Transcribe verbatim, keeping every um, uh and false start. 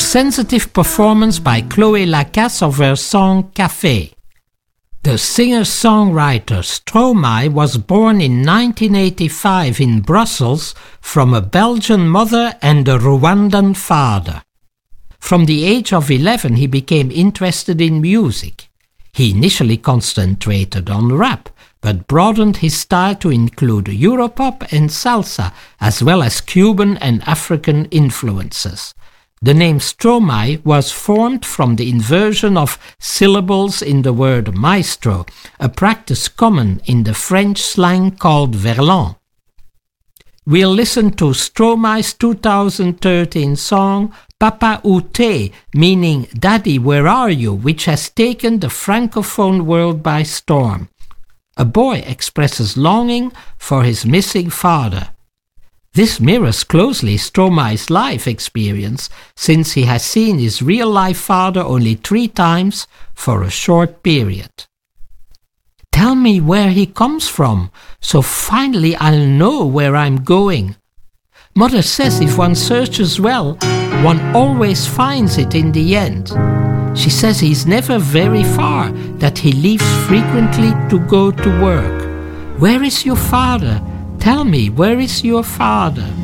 sensitive performance by Chloé Lacasse of her song Café. The singer-songwriter Stromae was born in nineteen eighty-five in Brussels from a Belgian mother and a Rwandan father. From the age of eleven he became interested in music. He initially concentrated on rap, but broadened his style to include Europop and salsa, as well as Cuban and African influences. The name Stromae was formed from the inversion of syllables in the word maestro, a practice common in the French slang called verlan. We'll listen to Stromae's two thousand thirteen song Papa Où t'es, meaning Daddy, where are you?, which has taken the francophone world by storm. A boy expresses longing for his missing father. This mirrors closely Stromae's life experience, since he has seen his real-life father only three times for a short period. Tell me where he comes from, so finally I'll know where I'm going. Mother says if one searches well, one always finds it in the end. She says he's never very far, that he leaves frequently to go to work. Where is your father? Tell me, where is your father?